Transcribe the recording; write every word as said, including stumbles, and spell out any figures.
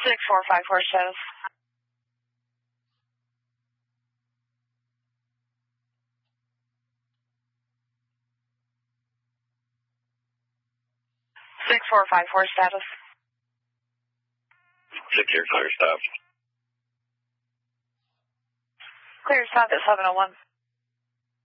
six four five four status. six four five four status. Secure clear stop. Clear stop at seven oh one.